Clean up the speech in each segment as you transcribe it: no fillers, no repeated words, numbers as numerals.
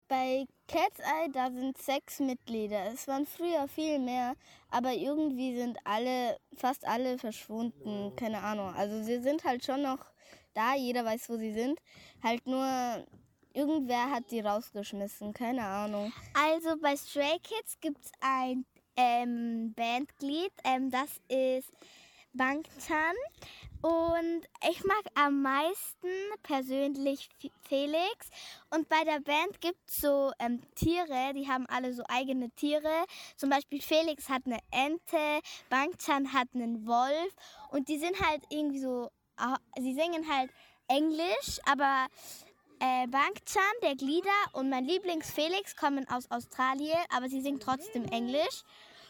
Bei Cat's Eye, da sind 6 Mitglieder. Es waren früher viel mehr, aber irgendwie sind fast alle verschwunden. Keine Ahnung. Also sie sind halt schon noch da, jeder weiß, wo sie sind. Halt nur, irgendwer hat die rausgeschmissen, keine Ahnung. Also bei Stray Kids gibt es ein Bandglied, das ist Bangtan. Und ich mag am meisten persönlich Felix. Und bei der Band gibt es so Tiere, die haben alle so eigene Tiere. Zum Beispiel Felix hat eine Ente, Bangtan hat einen Wolf. Und die sind halt irgendwie so, sie singen halt Englisch, aber Bangtan, der Glieder und mein Lieblings-Felix kommen aus Australien, aber sie singen trotzdem Englisch.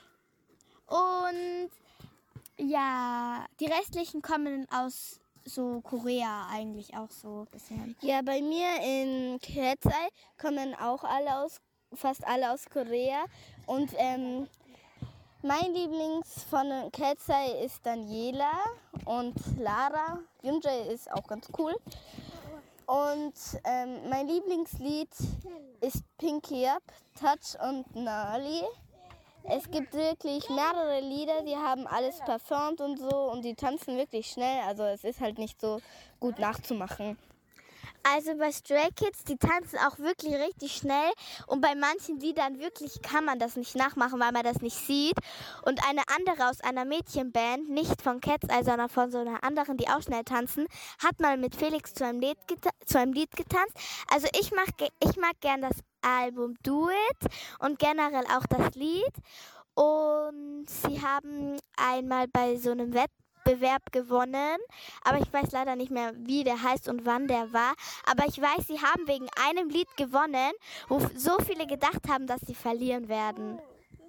Und ja, die restlichen kommen aus so Korea eigentlich auch so ein bisschen. Ja, bei mir in Cat's Eye kommen auch fast alle aus Korea. Und mein Lieblings von Cat's Eye ist Daniela und Lara. Yunjae ist auch ganz cool. Und mein Lieblingslied ist Pinky Up, Touch und Nali. Es gibt wirklich mehrere Lieder, die haben alles performt und so und die tanzen wirklich schnell. Also es ist halt nicht so gut nachzumachen. Also bei Stray Kids, die tanzen auch wirklich richtig schnell und bei manchen Liedern wirklich kann man das nicht nachmachen, weil man das nicht sieht. Und eine andere aus einer Mädchenband, nicht von Cat's Eye, sondern von so einer anderen, die auch schnell tanzen, hat mal mit Felix zu einem Lied getanzt. Also ich mag gern das Album Do It und generell auch das Lied. Und sie haben einmal bei so einem Wettbewerb gewonnen, aber ich weiß leider nicht mehr, wie der heißt und wann der war. Aber ich weiß, sie haben wegen einem Lied gewonnen, wo so viele gedacht haben, dass sie verlieren werden.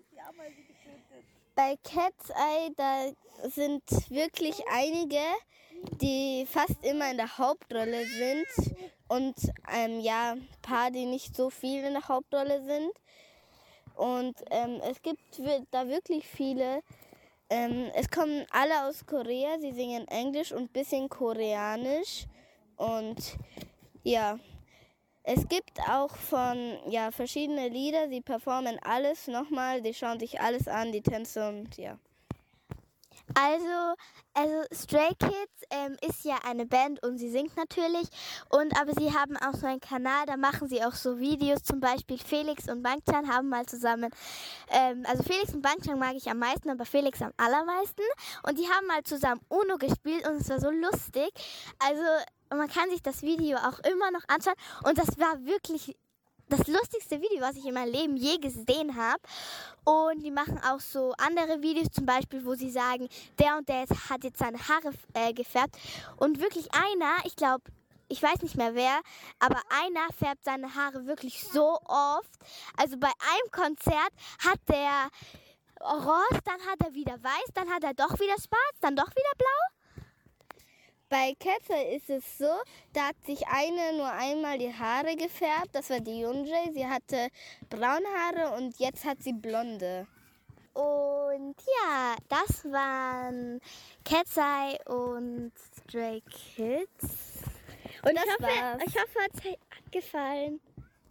Bei Cat's Eye, da sind wirklich einige, die fast immer in der Hauptrolle sind und ein paar, die nicht so viel in der Hauptrolle sind. Und es gibt da wirklich viele. Es kommen alle aus Korea, sie singen Englisch und ein bisschen Koreanisch. Und ja, es gibt auch verschiedene Lieder, sie performen alles nochmal, die schauen sich alles an, die Tänze und ja. Also Stray Kids ist ja eine Band und sie singt natürlich. Aber sie haben auch so einen Kanal, da machen sie auch so Videos. Zum Beispiel Felix und Bangtan haben mal zusammen, also Felix und Bangtan mag ich am meisten, aber Felix am allermeisten. Und die haben mal zusammen Uno gespielt und es war so lustig. Also man kann sich das Video auch immer noch anschauen. Und das war wirklich das lustigste Video, was ich in meinem Leben je gesehen habe. Und die machen auch so andere Videos, zum Beispiel, wo sie sagen, der und der hat jetzt seine Haare gefärbt. Und wirklich einer, ich weiß nicht mehr wer, aber einer färbt seine Haare wirklich so oft. Also bei einem Konzert hat der orange, dann hat er wieder weiß, dann hat er doch wieder schwarz, dann doch wieder blau. Bei Cat's Eye ist es so, da hat sich eine nur einmal die Haare gefärbt, das war die Yunjae. Sie hatte braune Haare und jetzt hat sie blonde. Und ja, das waren Cat's Eye und Stray Kids. Und ich hoffe, es hat gefallen.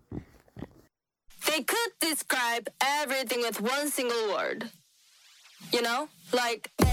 They could describe everything with one single word. You know? Like